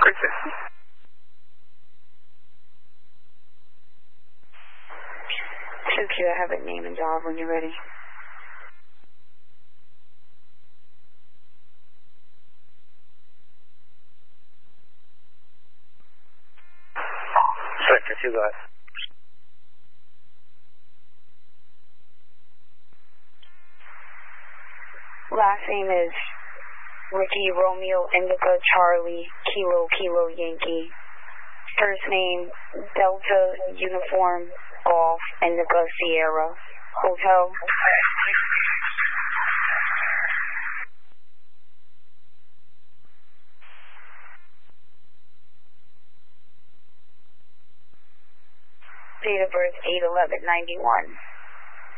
Richard. Thank you. I have a name and job when you're ready. Sector 2, guys. Last name is Ricky Romeo Indica Charlie Kilo Kilo Yankee. First name Delta Uniform Golf Indica Sierra Hotel. Date of birth 8/11/91.